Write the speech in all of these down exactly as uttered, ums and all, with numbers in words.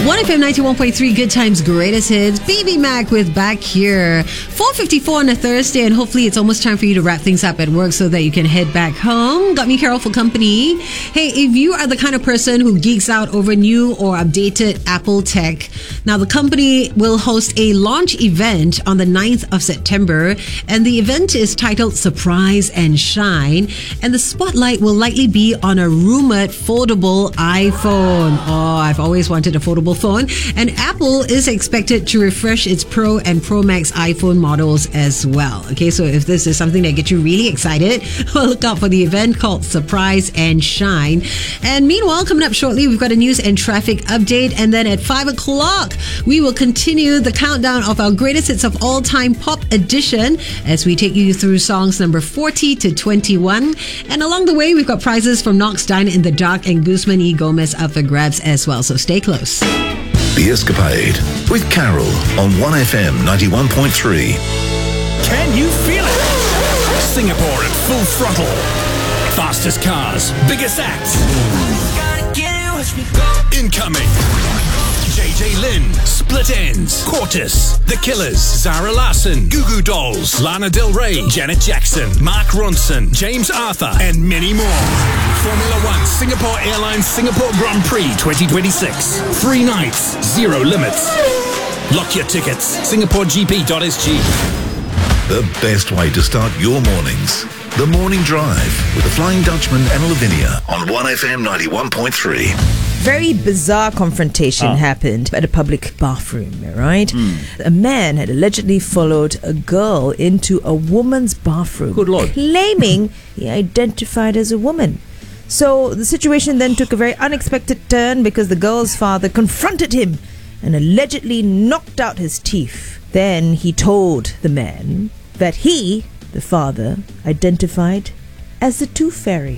one F M ninety-one point three, Good Times, Greatest Hits. Baby Mac with Back Here. four fifty-four on a Thursday, and hopefully it's almost time for you to wrap things up at work so that you can head back home. Got me Carol for company. Hey, if you are the kind of person who geeks out over new or updated Apple tech, now the company will host a launch event on the ninth of September, and the event is titled Surprise and Shine, and the spotlight will likely be on a rumored foldable iPhone. Oh, I've always wanted a foldable phone, and Apple is expected to refresh its Pro and Pro Max iPhone models as well. Okay, so if this is something that gets you really excited, well, look out for the event called Surprise and Shine. And meanwhile, coming up shortly, we've got a news and traffic update, and then at five o'clock, we will continue the countdown of our greatest hits of all time pop edition as we take you through songs number forty to twenty-one. And along the way, we've got prizes from Knox Dine in the Dark and Guzman E. Gomez up for grabs as well, so stay close. The Escapade with Carol on one F M ninety-one point three. Can you feel it? Singapore at full throttle. Fastest cars, biggest acts. Incoming. J J Lin, Split Ends, Quartus, The Killers, Zara Larsson, Goo Goo Dolls, Lana Del Rey, Janet Jackson, Mark Ronson, James Arthur, and many more. Formula One Singapore Airlines Singapore Grand Prix twenty twenty-six. Three nights, zero limits. Lock your tickets. singapore g p dot s g. The best way to start your mornings. The Morning Drive with the Flying Dutchman and Lavinia on one F M ninety-one point three. Very bizarre confrontation Oh. happened at a public bathroom, right? Mm. A man had allegedly followed a girl into a woman's bathroom, Good Lord. claiming he identified as a woman. So the situation then took a very unexpected turn because the girl's father confronted him and allegedly knocked out his teeth. Then he told the man that he, the father, identified as the Tooth Fairy.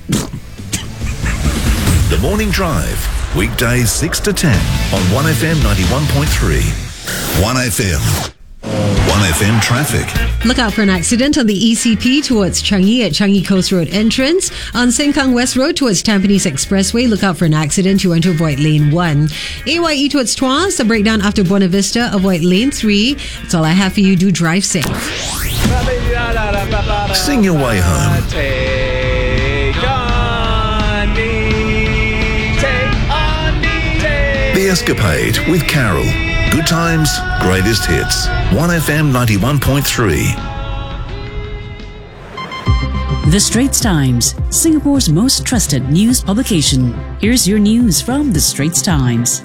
The Morning Drive, weekdays six to ten on one F M ninety-one point three. one F M. one F M traffic. Look out for an accident on the E C P towards Changi at Changi Coast Road entrance. On Sengkang West Road towards Tampines Expressway, look out for an accident. You want to avoid lane one. A Y E towards Tuas, the breakdown after Buena Vista, avoid lane three. That's all I have for you. Do drive safe. Sing your way home. The Escapade with Carol. Good times, greatest hits. one F M ninety-one point three. The Straits Times, Singapore's most trusted news publication. Here's your news from The Straits Times.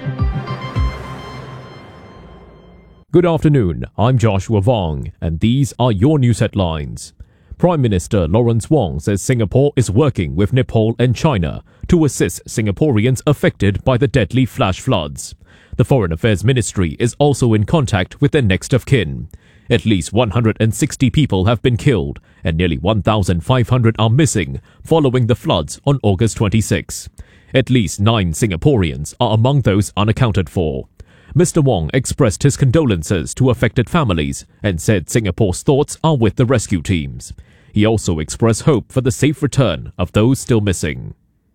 Good afternoon, I'm Joshua Vong, and these are your news headlines. Prime Minister Lawrence Wong says Singapore is working with Nepal and China to assist Singaporeans affected by the deadly flash floods. The Foreign Affairs Ministry is also in contact with their next of kin. At least one hundred sixty people have been killed and nearly one thousand five hundred are missing following the floods on August twenty-sixth. At least nine Singaporeans are among those unaccounted for. Mister Wong expressed his condolences to affected families and said Singapore's thoughts are with the rescue teams. He also expressed hope for the safe return of those still missing.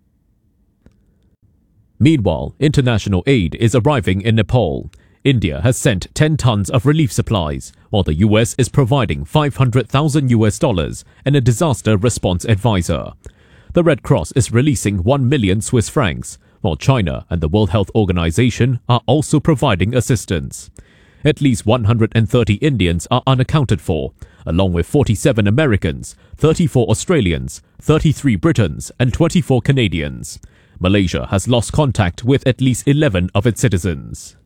Meanwhile, international aid is arriving in Nepal. India has sent ten tons of relief supplies, while the U S is providing five hundred thousand U S dollars and a disaster response advisor. The Red Cross is releasing one million Swiss francs, while China and the World Health Organization are also providing assistance. At least one hundred thirty Indians are unaccounted for, along with forty-seven Americans, thirty-four Australians, thirty-three Britons, and twenty-four Canadians. Malaysia has lost contact with at least eleven of its citizens.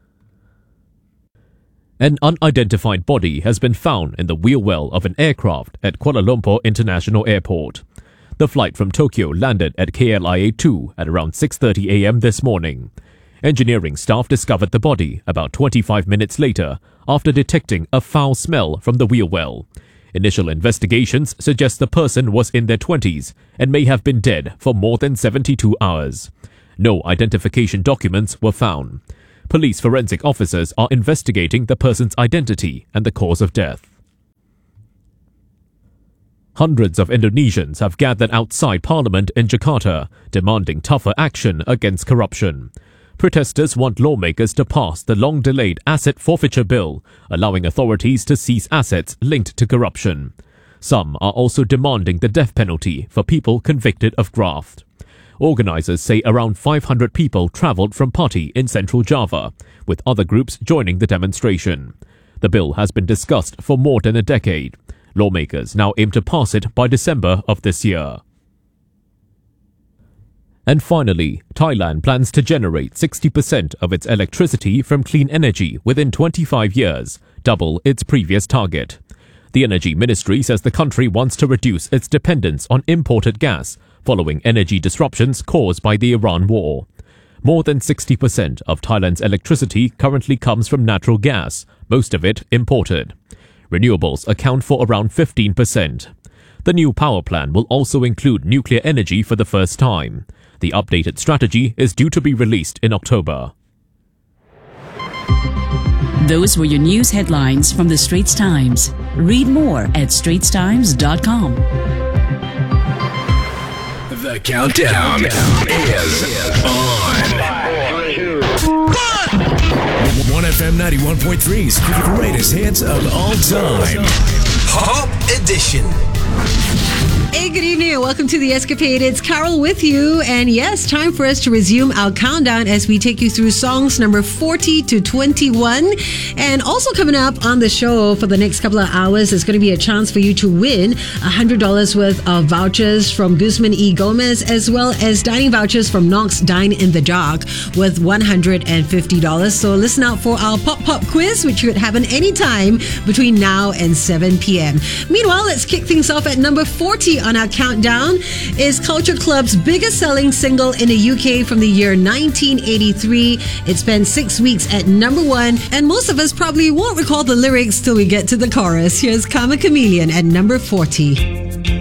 An unidentified body has been found in the wheel well of an aircraft at Kuala Lumpur International Airport. The flight from Tokyo landed at K L I A two at around six thirty a m this morning. Engineering staff discovered the body about twenty-five minutes later after detecting a foul smell from the wheel well. Initial investigations suggest the person was in their twenties and may have been dead for more than seventy-two hours. No identification documents were found. Police forensic officers are investigating the person's identity and the cause of death. Hundreds of Indonesians have gathered outside Parliament in Jakarta, demanding tougher action against corruption. Protesters want lawmakers to pass the long-delayed asset forfeiture bill, allowing authorities to seize assets linked to corruption. Some are also demanding the death penalty for people convicted of graft. Organisers say around five hundred people travelled from Pati in central Java, with other groups joining the demonstration. The bill has been discussed for more than a decade. Lawmakers now aim to pass it by December of this year. And finally, Thailand plans to generate sixty percent of its electricity from clean energy within twenty-five years, double its previous target. The Energy Ministry says the country wants to reduce its dependence on imported gas following energy disruptions caused by the Iran war. More than sixty percent of Thailand's electricity currently comes from natural gas, most of it imported. Renewables account for around fifteen percent. The new power plan will also include nuclear energy for the first time. The updated strategy is due to be released in October. Those were your news headlines from the Straits Times. Read more at straits times dot com. The countdown is on. one F M ninety-one point three's greatest hits of all time. Pop Edition. Hey, good evening and welcome to The Escapade. It's Carol with you. And yes, time for us to resume our countdown as we take you through songs number forty to twenty-one. And also coming up on the show for the next couple of hours is going to be a chance for you to win one hundred dollars worth of vouchers from Guzman E. Gomez, as well as dining vouchers from Knox Dine in the Dark with one hundred fifty dollars. So listen out for our Pop Pop quiz, which could happen anytime between now and seven p.m. Meanwhile, let's kick things off at number forty on our countdown is Culture Club's biggest selling single in the U K from the year nineteen eighty-three. It spent six weeks at number one, and most of us probably won't recall the lyrics till we get to the chorus. Here's Karma Chameleon at number forty.